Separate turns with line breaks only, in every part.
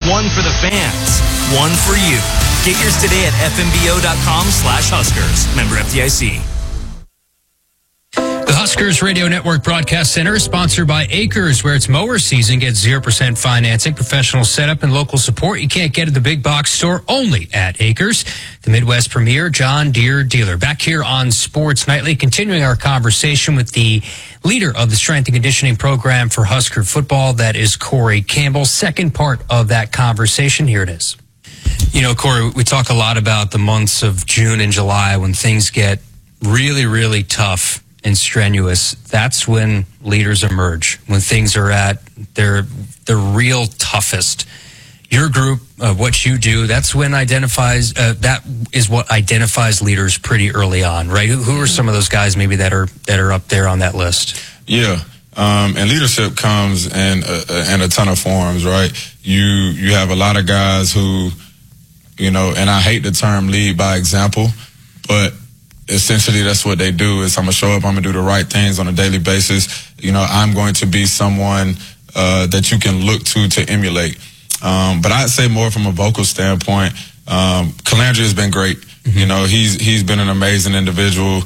one for the fans, one for you. Get yours today at fnbo.com/Huskers. Member FDIC.
The Huskers Radio Network Broadcast Center is sponsored by Acres, where it's mower season. Get 0% financing, professional setup, and local support you can't get at the big box store, only at Acres, the Midwest premier John Deere dealer. Back here on Sports Nightly, continuing our conversation with the leader of the strength and conditioning program for Husker football. That is Corey Campbell. Second part of that conversation, here it is. You know, Corey, we talk a lot about the months of June and July when things get really, really tough and strenuous. That's when leaders emerge, when things are at their real toughest. Your group, what you do, that's when that is what identifies leaders pretty early on, right? Who are some of those guys maybe that are up there on that list?
Yeah. And leadership comes in a ton of forms, right? You have a lot of guys who, you know, and I hate the term lead by example, but essentially that's what they do. Is I'm going to show up, I'm going to do the right things on a daily basis. You know, I'm going to be someone that you can look to emulate. But I'd say more from a vocal standpoint, Calandria has been great. Mm-hmm. You know, he's been an amazing individual,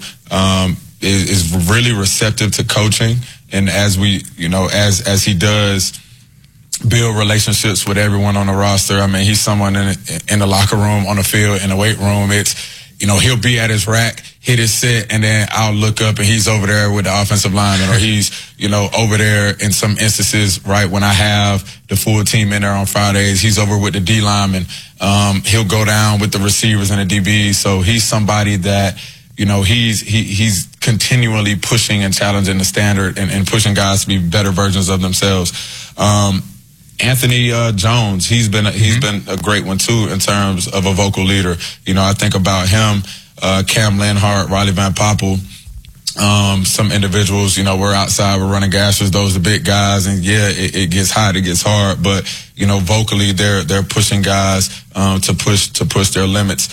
is really receptive to coaching. And as we, you know, as he does build relationships with everyone on the roster, I mean, he's someone in the locker room, on the field, in the weight room. It's, you know, he'll be at his rack, hit his set, and then I'll look up and he's over there with the offensive lineman, or he's, you know, over there in some instances, right, when I have the full team in there on Fridays, he's over with the D lineman. He'll go down with the receivers and the DBs. So he's somebody that, you know, he's continually pushing and challenging the standard and pushing guys to be better versions of themselves. Anthony Jones, he's been a great one too in terms of a vocal leader. You know, I think about him, Cam Lenhart, Riley Van Poppel, some individuals. You know, we're outside, we're running gassers. Those are the big guys, and yeah, it gets hot, it gets hard. But you know, vocally, they're pushing guys to push their limits.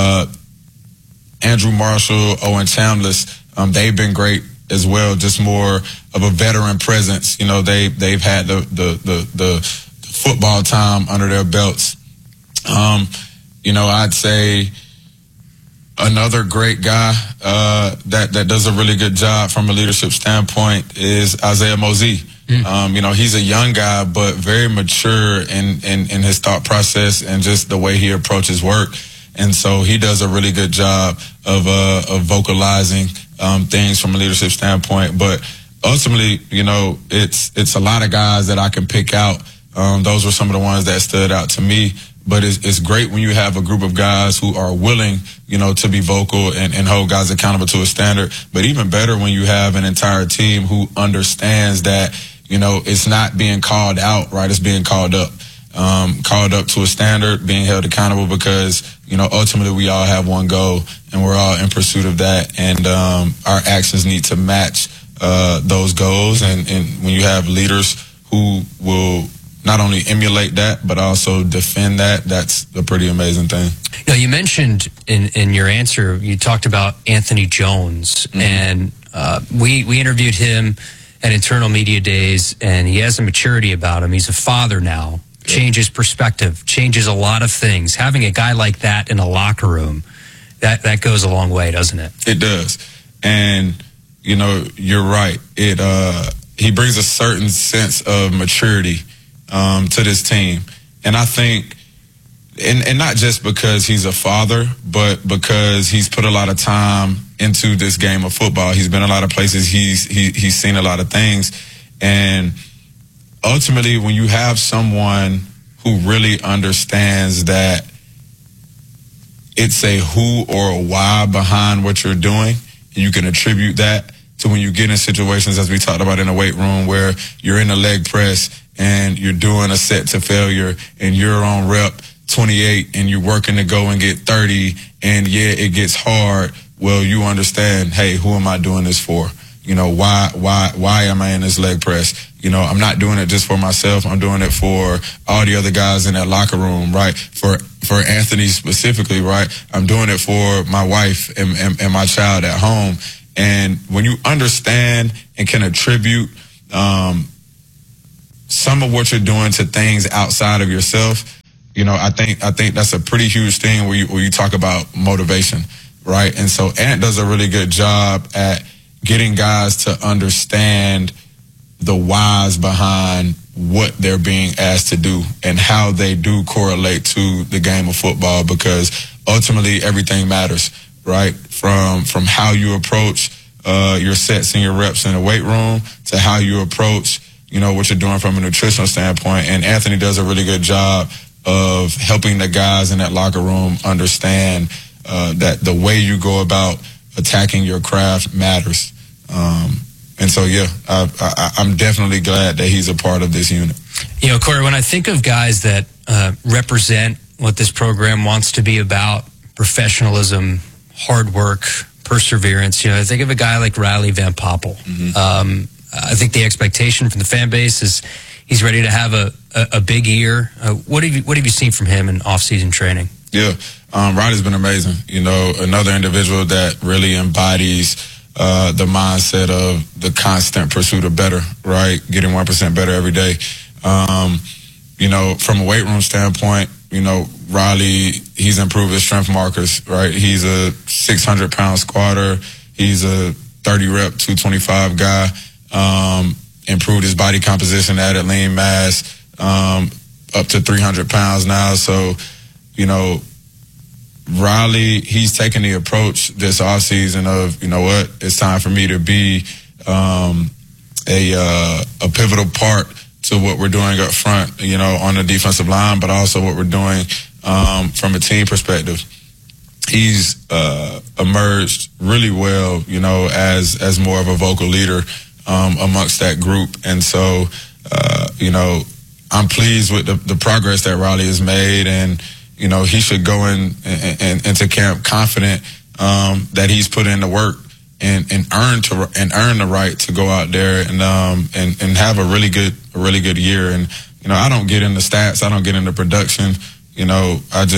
Andrew Marshall, Owen Chambliss, they've been great as well, just more of a veteran presence. You know, they've had the football time under their belts. You know, I'd say another great guy that does a really good job from a leadership standpoint is Isaiah Mosey. You know, he's a young guy, but very mature in his thought process and just the way he approaches work. And so he does a really good job of vocalizing things from a leadership standpoint. But ultimately, you know, it's a lot of guys that I can pick out. Those were some of the ones that stood out to me. But it's great when you have a group of guys who are willing, you know, to be vocal and hold guys accountable to a standard. But even better when you have an entire team who understands that, you know, it's not being called out, right? It's being called up. Called up to a standard, being held accountable, because, you know, ultimately we all have one goal and we're all in pursuit of that. And our actions need to match those goals. And when you have leaders who will not only emulate that, but also defend that, that's a pretty amazing thing.
Now, you mentioned in your answer, you talked about Anthony Jones, and we interviewed him at Internal Media Days, and he has a maturity about him. He's a father now. Changes perspective, changes a lot of things. Having a guy like that in a locker room, that goes a long way, doesn't it?
It does. And, you know, you're right. He brings a certain sense of maturity to this team. And I think, and not just because he's a father, but because he's put a lot of time into this game of football. He's been a lot of places. He's seen a lot of things. And ultimately, when you have someone who really understands that it's a who or a why behind what you're doing, and you can attribute that to when you get in situations, as we talked about in the weight room, where you're in the leg press and you're doing a set to failure and you're on rep 28 and you're working to go and get 30, and yeah, it gets hard. Well, you understand, hey, who am I doing this for? You know, why am I in this leg press? You know, I'm not doing it just for myself. I'm doing it for all the other guys in that locker room, right? For Anthony specifically, right? I'm doing it for my wife and my child at home. And when you understand and can attribute some of what you're doing to things outside of yourself, I think that's a pretty huge thing where you talk about motivation, right? And so Ant does a really good job at getting guys to understand the whys behind what they're being asked to do and how they do correlate to the game of football, because ultimately everything matters, right? From how you approach your sets and your reps in the weight room to how you approach, what you're doing from a nutritional standpoint. And Anthony does a really good job of helping the guys in that locker room understand that the way you go about attacking your craft matters. And so, I'm definitely glad that he's a part of this unit.
Corey, when I think of guys that represent what this program wants to be about, professionalism, hard work, perseverance, I think of a guy like Riley Van Poppel. Mm-hmm. I think the expectation from the fan base is he's ready to have a big year. What have you seen from him in off-season training?
Yeah, Riley's been amazing. Another individual that really embodies the mindset of the constant pursuit of better, right? Getting 1% better every day. From a weight room standpoint, Riley, he's improved his strength markers, right? He's a 600-pound squatter. He's a 30-rep, 225 guy. Improved his body composition, added lean mass, up to 300 pounds now. So, Riley, he's taking the approach this offseason of, it's time for me to be a pivotal part to what we're doing up front, on the defensive line, but also what we're doing from a team perspective. He's emerged really well, as more of a vocal leader amongst that group. And so, I'm pleased with the progress that Riley has made, and he should go into camp confident that he's put in the work and earn the right to go out there and have a really good year. And I don't get into stats, I don't get into production. I'm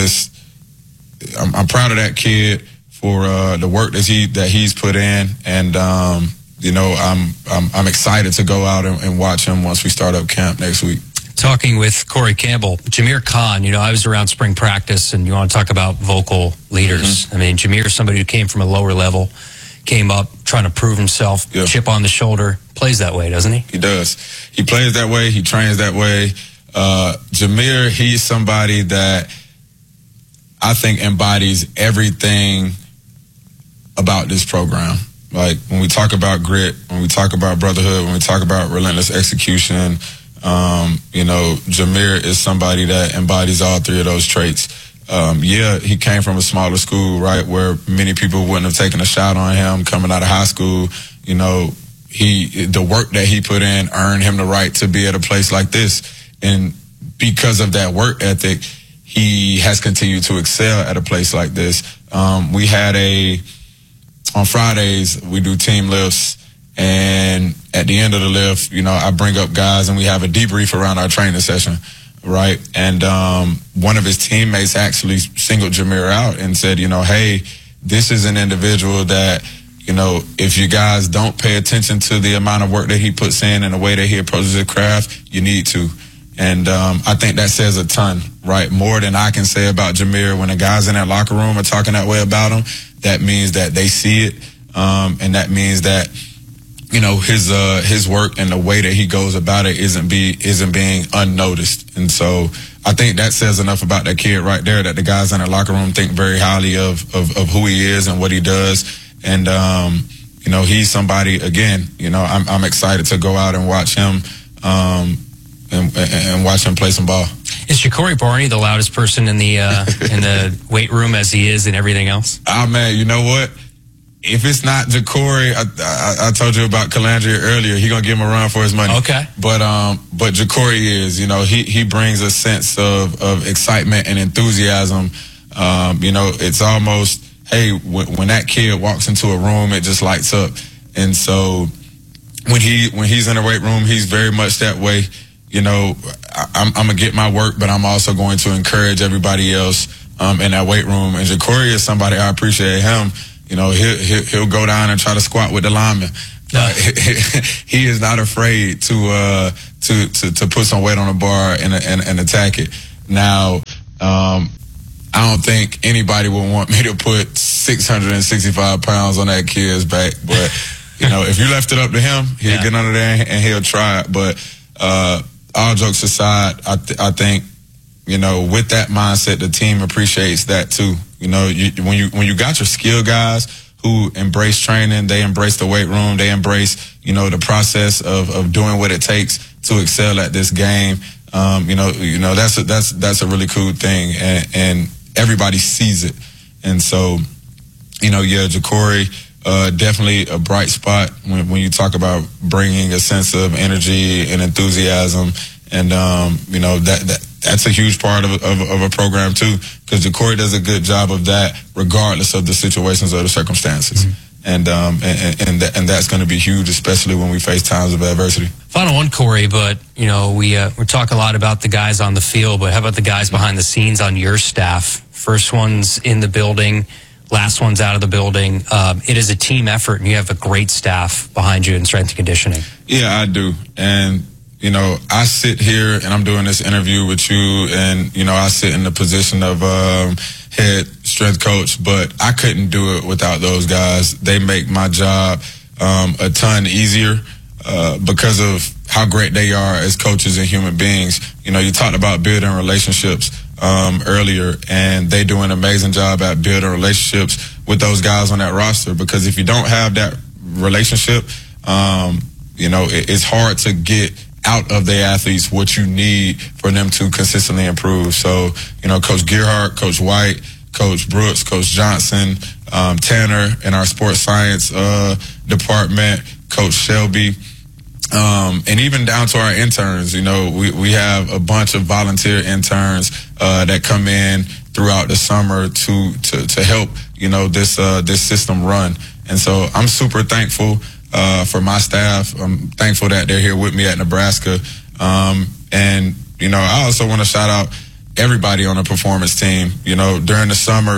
proud of that kid for the work that he's put in, and I'm excited to go out and watch him once we start up camp next week.
Talking with Corey Campbell, Jameer Khan, I was around spring practice, and you want to talk about vocal leaders. Mm-hmm. I mean, Jameer is somebody who came from a lower level, came up trying to prove himself, chip on the shoulder, plays that way, doesn't he?
He does. He plays that way. He trains that way. Jameer, he's somebody that I think embodies everything about this program. Like, when we talk about grit, when we talk about brotherhood, when we talk about relentless execution, Jameer is somebody that embodies all three of those traits. He came from a smaller school, right, where many people wouldn't have taken a shot on him coming out of high school. The work that he put in earned him the right to be at a place like this. And because of that work ethic, he has continued to excel at a place like this. On Fridays, we do team lifts. And at the end of the lift, I bring up guys and we have a debrief around our training session, right? And one of his teammates actually singled Jameer out and said, hey, this is an individual that, if you guys don't pay attention to the amount of work that he puts in and the way that he approaches his craft, you need to. And I think that says a ton, right? More than I can say about Jameer. When the guys in that locker room are talking that way about him, that means that they see it. And that means that, his work and the way that he goes about it isn't being unnoticed. And so I think that says enough about that kid right there, that the guys in the locker room think very highly of who he is and what he does. And, he's somebody, again, I'm excited to go out and watch him, and watch him play some ball.
Is Ja'Cory Barney the loudest person in the weight room as he is in everything else?
Oh, man, you know what? If it's not Ja'Cory, I told you about Calandria earlier. He's gonna give him a run for his money.
Okay.
But Ja'Cory is, he brings a sense of excitement and enthusiasm. It's almost, hey, when that kid walks into a room, it just lights up. And so when he's in the weight room, he's very much that way. I'm gonna get my work, but I'm also going to encourage everybody else in that weight room. And Ja'Cory is somebody, I appreciate him. He'll go down and try to squat with the lineman. He is not afraid to put some weight on the bar and attack it. Now, I don't think anybody would want me to put 665 pounds on that kid's back. But, you know, if you left it up to him, he'll get under there and he'll try it. But all jokes aside, I think, you know, with that mindset, the team appreciates that too. You know, when you got your skill guys who embrace training, they embrace the weight room, they embrace, you know, the process of doing what it takes to excel at this game. You know, that's a really cool thing, and everybody sees it. And so, you know, yeah, JaCorey, definitely a bright spot when you talk about bringing a sense of energy and enthusiasm. And, you know, that's a huge part of a program too, because JaCorey does a good job of that regardless of the situations or the circumstances. Mm-hmm. And that's going to be huge, especially when we face times of adversity.
Final one, Corey, but, you know, we talk a lot about the guys on the field, but how about the guys behind the scenes on your staff? First one's in the building, last one's out of the building. It is a team effort, and you have a great staff behind you in strength and conditioning.
Yeah, I do. And, you know, I sit here and I'm doing this interview with you, and, you know, I sit in the position of head strength coach, but I couldn't do it without those guys. They make my job a ton easier because of how great they are as coaches and human beings. You know, you talked about building relationships earlier, and they do an amazing job at building relationships with those guys on that roster, because if you don't have that relationship, you know, it's hard to get out of the athletes what you need for them to consistently improve. So, you know, Coach Gerhardt, Coach White, Coach Brooks, Coach Johnson, Tanner in our sports science department, Coach Shelby, and even down to our interns. You know, we have a bunch of volunteer interns that come in throughout the summer to help, you know, this system run. And so I'm super thankful for my staff. I'm thankful that they're here with me at Nebraska. And, you know, I also want to shout out everybody on the performance team. You know, during the summer,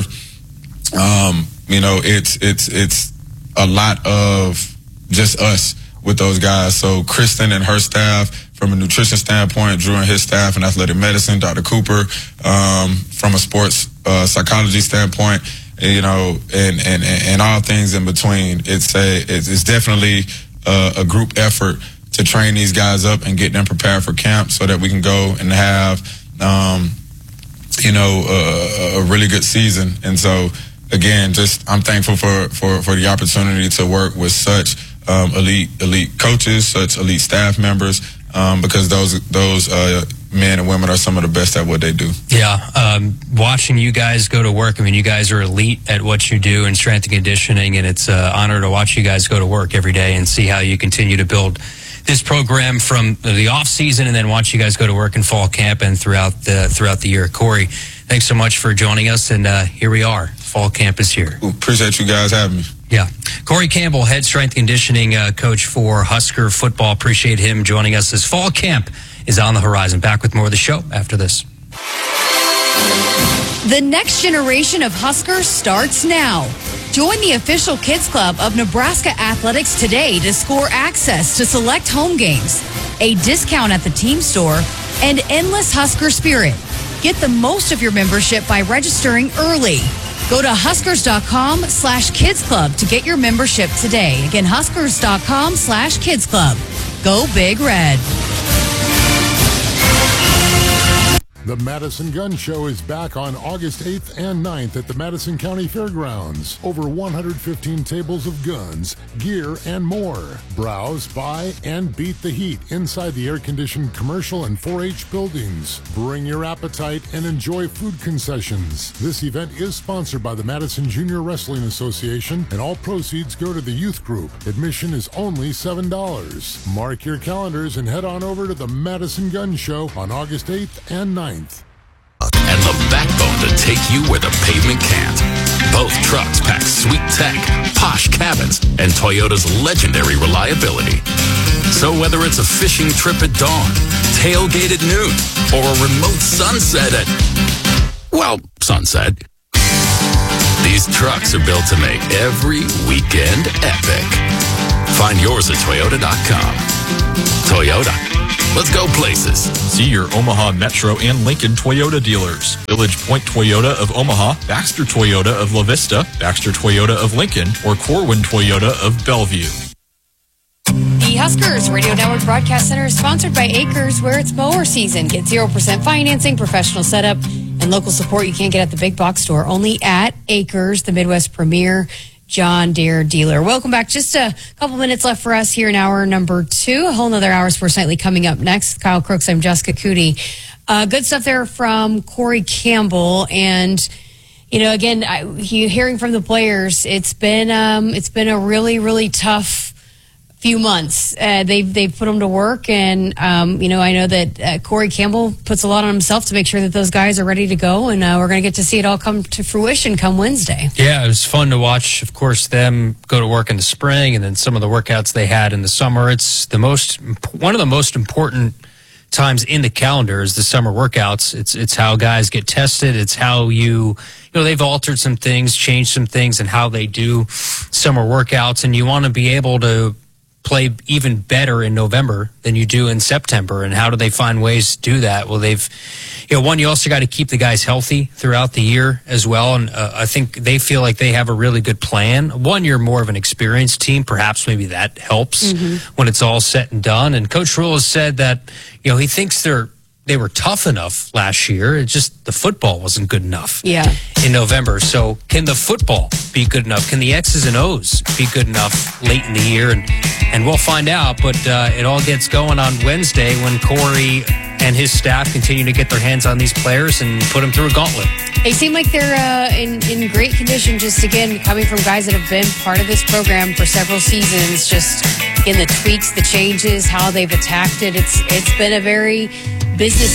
you know, it's a lot of just us with those guys. So Kristen and her staff from a nutrition standpoint, Drew and his staff in athletic medicine, Dr. Cooper from a sports psychology standpoint, you know, and all things in between. It's definitely a group effort to train these guys up and get them prepared for camp so that we can go and have, you know, a really good season. And so, again, just I'm thankful for the opportunity to work with such elite coaches, such elite staff members, because those men and women are some of the best at what they do.
Yeah, watching you guys go to work, I mean, you guys are elite at what you do in strength and conditioning, and it's an honor to watch you guys go to work every day and see how you continue to build this program from the off season, and then watch you guys go to work in fall camp and throughout the year. Corey, thanks so much for joining us, and here we are. Fall camp is here.
Appreciate you guys having me.
Yeah. Corey Campbell, head strength conditioning coach for Husker football. Appreciate him joining us as fall camp is on the horizon. Back with more of the show after this.
The next generation of Huskers starts now. Join the official Kids Club of Nebraska Athletics today to score access to select home games, a discount at the team store, and endless Husker spirit. Get the most of your membership by registering early. Go to Huskers.com/Kids Club to get your membership today. Again, Huskers.com/Kids Club. Go Big Red.
The Madison Gun Show is back on August 8th and 9th at the Madison County Fairgrounds. Over 115 tables of guns, gear, and more. Browse, buy, and beat the heat inside the air-conditioned commercial and 4-H buildings. Bring your appetite and enjoy food concessions. This event is sponsored by the Madison Junior Wrestling Association, and all proceeds go to the youth group. Admission is only $7. Mark your calendars and head on over to the Madison Gun Show on August 8th and 9th.
And the backbone to take you where the pavement can't. Both trucks pack sweet tech, posh cabins, and Toyota's legendary reliability. So whether it's a fishing trip at dawn, tailgate at noon, or a remote sunset at, well, sunset, these trucks are built to make every weekend epic. Find yours at Toyota.com. Toyota, Let's go places.
See your Omaha Metro and Lincoln Toyota dealers. Village Point Toyota of Omaha, Baxter Toyota of La Vista, Baxter Toyota of Lincoln, or Corwin Toyota of Bellevue.
The Huskers Radio Network Broadcast Center is sponsored by Acres, where it's mower season. Get 0% financing, professional setup, and local support you can't get at the big box store. Only at Acres, the Midwest premier John Deere dealer. Welcome back. Just a couple minutes left for us here in hour number 2. A whole nother hour Sports Nightly coming up next. Kyle Crooks, I'm Jessica Cootie. Good stuff there from Corey Campbell. And, you know, again, hearing from the players, it's been a really, really tough few months. They've put them to work, and you know, I know that Corey Campbell puts a lot on himself to make sure that those guys are ready to go, and we're going to get to see it all come to fruition come Wednesday.
Yeah, it was fun to watch, of course, them go to work in the spring, and then some of the workouts they had in the summer. It's one of the most important times in the calendar is the summer workouts. It's how guys get tested. It's how you know, they've altered some things, changed some things, and how they do summer workouts, and you want to be able to play even better in November than you do in September. And how do they find ways to do that? Well, you also got to keep the guys healthy throughout the year as well. And I think they feel like they have a really good plan. One, you're more of an experienced team. Perhaps maybe that helps when it's all said and done. And Coach Rhule has said that, you know, he thinks they were tough enough last year. It's just the football wasn't good enough in November. So can the football be good enough? Can the X's and O's be good enough late in the year? And we'll find out. But it all gets going on Wednesday when Corey and his staff continue to get their hands on these players and put them through a gauntlet.
They seem like they're in great condition, just again, coming from guys that have been part of this program for several seasons, just in the tweaks, the changes, how they've attacked it. It's been a very business